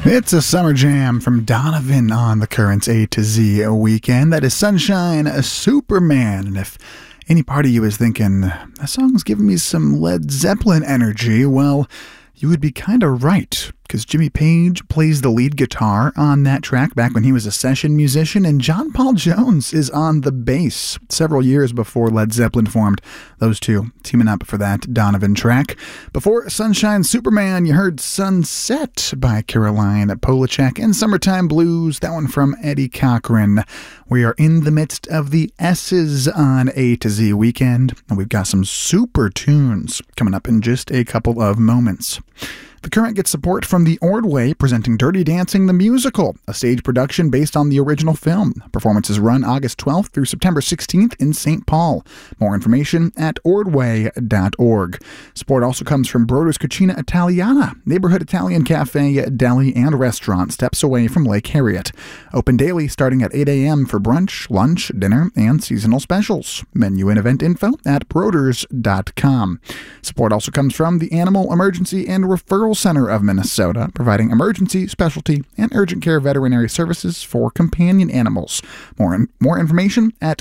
It's a summer jam from Donovan on the Currents A to Z weekend. That is Sunshine Superman. And if any part of you is thinking, that song's giving me some Led Zeppelin energy, well, you would be kind of right, because Jimmy Page plays the lead guitar on that track back when he was a session musician, and John Paul Jones is on the bass several years before Led Zeppelin formed. Those two teaming up for that Donovan track. Before Sunshine Superman, you heard Sunset by Caroline Polachek and Summertime Blues, that one from Eddie Cochran. We are in the midst of the S's on A to Z weekend, and we've got some super tunes coming up in just a couple of moments. The Current gets support from The Ordway, presenting Dirty Dancing the Musical, a stage production based on the original film. Performances run August 12th through September 16th in St. Paul. More information at ordway.org. Support also comes from Broder's Cucina Italiana, neighborhood Italian cafe, deli, and restaurant steps away from Lake Harriet. Open daily starting at 8 a.m. for brunch, lunch, dinner, and seasonal specials. Menu and event info at broders.com. Support also comes from the Animal Emergency and Referral Center of Minnesota, providing emergency, specialty, and urgent care veterinary services for companion animals. More information at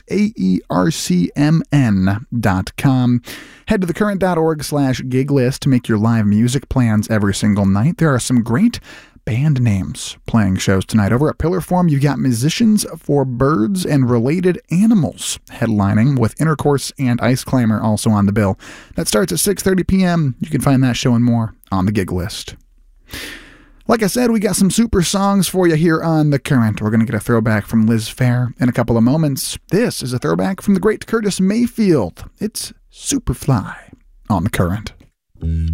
aercmn.com. Head to thecurrent.org/gig list to make your live music plans every single night. There are some great band names playing shows tonight. Over at Pillarform, you've got Musicians for Birds and Related Animals headlining, with Intercourse and Ice Climber also on the bill. That starts at 6:30 p.m. You can find that show and more on the gig list. Like I said, we got some super songs for you here on The Current. We're going to get a throwback from Liz Phair in a couple of moments. This is a throwback from the great Curtis Mayfield. It's Superfly on The Current.